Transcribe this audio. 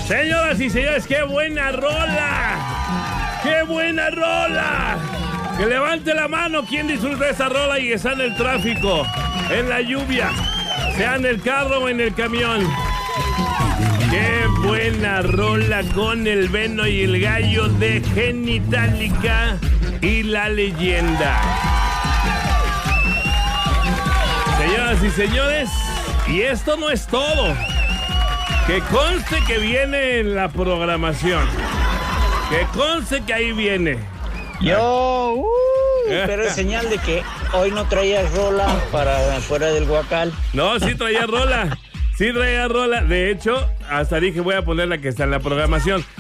Señoras y señores, ¡qué buena rola! ¡Qué buena rola! Que levante la mano quien disfruta esa rola y está en el tráfico, en la lluvia, sea en el carro o en el camión. ¡Qué buena rola con el Veno y el Gallo de Genitalica y La Leyenda! Señoras y señores, y esto no es todo. Que conste que viene en la programación. Que conste que ahí viene. Pero es señal de que hoy no traías rola para fuera del Guacal. No, sí traía rola. Sí traía rola. De hecho, hasta dije voy a poner la que está en la programación.